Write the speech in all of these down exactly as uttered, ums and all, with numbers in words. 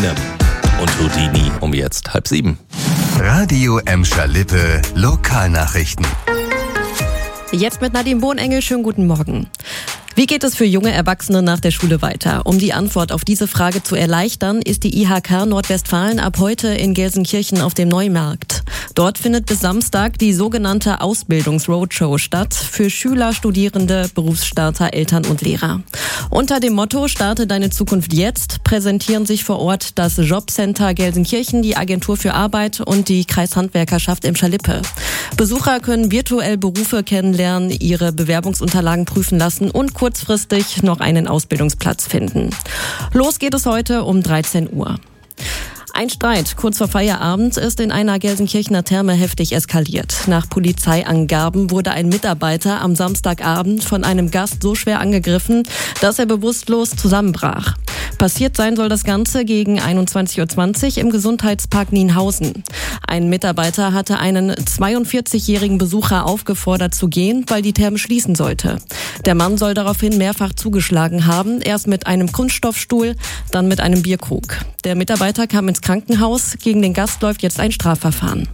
Eminem und Houdini um jetzt halb sieben. Radio Emscher Lippe Lokalnachrichten. Jetzt mit Nadine Bohnengel, schönen guten Morgen. Wie geht es für junge Erwachsene nach der Schule weiter? Um die Antwort auf diese Frage zu erleichtern, ist die I H K Nordwestfalen ab heute in Gelsenkirchen auf dem Neumarkt. Dort findet bis Samstag die sogenannte Ausbildungs-Roadshow statt für Schüler, Studierende, Berufsstarter, Eltern und Lehrer. Unter dem Motto Starte deine Zukunft jetzt präsentieren sich vor Ort das Jobcenter Gelsenkirchen, die Agentur für Arbeit und die Kreishandwerkerschaft Emscher Lippe. Besucher können virtuell Berufe kennenlernen, ihre Bewerbungsunterlagen prüfen lassen und kurzfristig noch einen Ausbildungsplatz finden. Los geht es heute um dreizehn Uhr. Ein Streit kurz vor Feierabend ist in einer Gelsenkirchener Therme heftig eskaliert. Nach Polizeiangaben wurde ein Mitarbeiter am Samstagabend von einem Gast so schwer angegriffen, dass er bewusstlos zusammenbrach. Passiert sein soll das Ganze gegen einundzwanzig Uhr zwanzig im Gesundheitspark Nienhausen. Ein Mitarbeiter hatte einen zweiundvierzigjährigen Besucher aufgefordert zu gehen, weil die Therme schließen sollte. Der Mann soll daraufhin mehrfach zugeschlagen haben, erst mit einem Kunststoffstuhl, dann mit einem Bierkrug. Der Mitarbeiter kam ins Krankenhaus, gegen den Gast läuft jetzt ein Strafverfahren.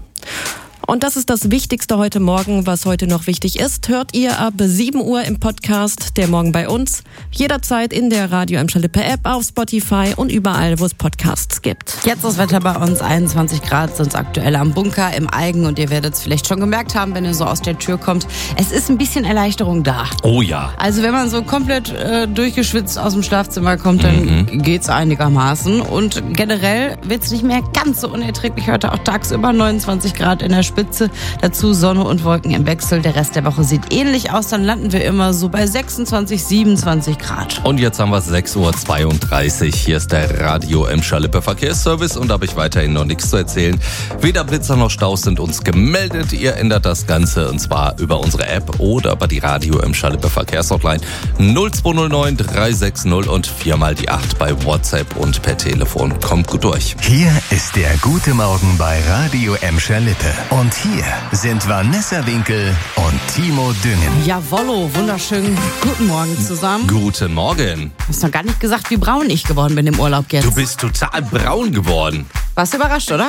Und das ist das Wichtigste heute Morgen. Was heute noch wichtig ist, hört ihr ab sieben Uhr im Podcast Der Morgen bei uns. Jederzeit in der Radio Emscher Lippe App, auf Spotify und überall, wo es Podcasts gibt. Jetzt das Wetter bei uns, einundzwanzig Grad sind es aktuell am Bunker, im Eigen. Und ihr werdet es vielleicht schon gemerkt haben, wenn ihr so aus der Tür kommt. Es ist ein bisschen Erleichterung da. Oh ja. Also wenn man so komplett äh, durchgeschwitzt aus dem Schlafzimmer kommt, dann mhm. geht's einigermaßen. Und generell wird's nicht mehr ganz so unerträglich. Heute auch tagsüber neunundzwanzig Grad in der Spitze. Dazu Sonne und Wolken im Wechsel. Der Rest der Woche sieht ähnlich aus. Dann landen wir immer so bei sechsundzwanzig, siebenundzwanzig Grad. Und jetzt haben wir sechs Uhr zweiunddreißig. Hier ist der Radio Emscher Lippe Verkehrsservice und da habe ich weiterhin noch nichts zu erzählen. Weder Blitzer noch Staus sind uns gemeldet. Ihr ändert das Ganze und zwar über unsere App oder über die Radio Emscher Lippe Verkehrshotline null zwei null neun drei sechs null und viermal die acht bei WhatsApp und per Telefon. Kommt gut durch. Hier ist der Gute Morgen bei Radio Emscher Lippe. Und hier sind Vanessa Winkel und Timo Düngen. Jawollo, wunderschön. Guten Morgen zusammen. Guten Morgen. Du hast noch gar nicht gesagt, wie braun ich geworden bin im Urlaub jetzt. Du bist total braun geworden. Warst du überrascht, oder?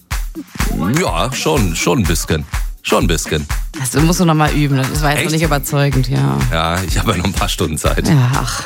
Ja, schon, schon ein bisschen. Schon ein bisschen. Das musst du noch mal üben. Das war jetzt Echt? noch nicht überzeugend, ja. Ja, ich habe ja noch ein paar Stunden Zeit. Ja, ach.